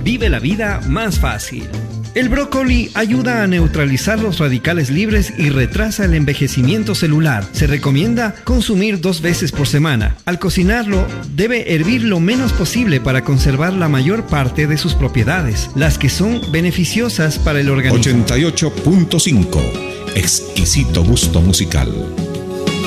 Vive la vida más fácil. El brócoli ayuda a neutralizar los radicales libres y retrasa el envejecimiento celular. Se recomienda consumir 2 veces por semana. Al cocinarlo, debe hervir lo menos posible para conservar la mayor parte de sus propiedades, las que son beneficiosas para el organismo. 88.5. Exquisito gusto musical.